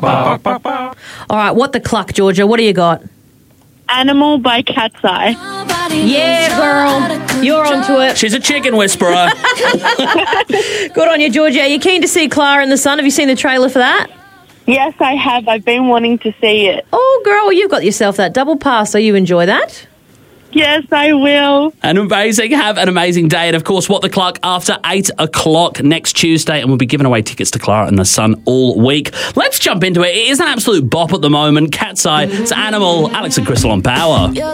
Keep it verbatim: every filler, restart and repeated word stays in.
All right, what the cluck, Georgia? What do you got? Animal by Cat's Eye. Yeah, girl. You're onto it. She's a chicken whisperer. Good on you, Georgia. Are you keen to see Clara in the Sun? Have you seen the trailer for that? Yes, I have. I've been wanting to see it. Oh, girl, well, you've got yourself that double pass, so you enjoy that. Yes, I will. And amazing. Have an amazing day. And, of course, What the Cluck after eight o'clock next Tuesday. And we'll be giving away tickets to Clara in the Sun all week. Let's jump into it. It is an absolute bop at the moment. Cat's Eye. It's Animal. Alex and Crystal on Power.